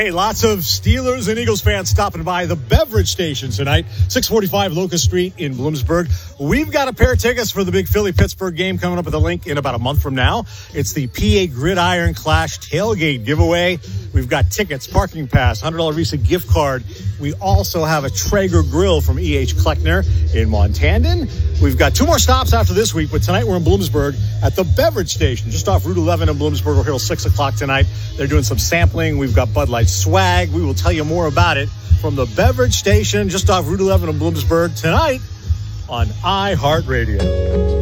Hey, lots of Steelers and Eagles fans stopping by the beverage station tonight, 645 Locust Street in Bloomsburg. We've got a pair of tickets for the big Philly-Pittsburgh game coming up at the link in about a month from now. It's the PA Gridiron Clash tailgate giveaway. We've got tickets, parking pass, $100 Visa gift card. We also have a Traeger grill from E.H. Kleckner in Montandon. We've got two more stops after this week, but tonight we're in Bloomsburg at the beverage station, just off Route 11 in Bloomsburg. We're here till 6 o'clock tonight. They're doing some sampling. We've got Bud Light swag. We will tell you more about it from the beverage station just off Route 11 in Bloomsburg tonight on iHeartRadio.